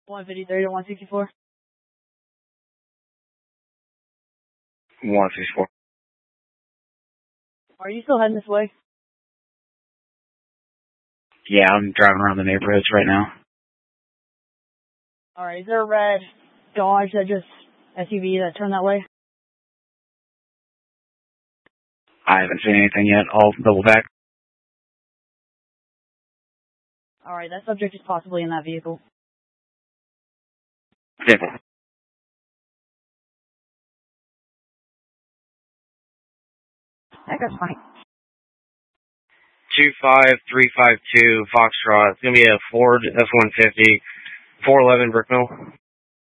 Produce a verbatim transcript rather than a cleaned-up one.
one fifty-three to one sixty-four. one sixty-four. Are you still heading this way? Yeah, I'm driving around the neighborhoods right now. Alright, is there a red Dodge that just S U V that turned that way? I haven't seen anything yet. I'll double back. Alright, that subject is possibly in that vehicle. Vehicle. That's fine. two five three five two Foxtrot. It's going to be a Ford F one fifty, four eleven Brickmill.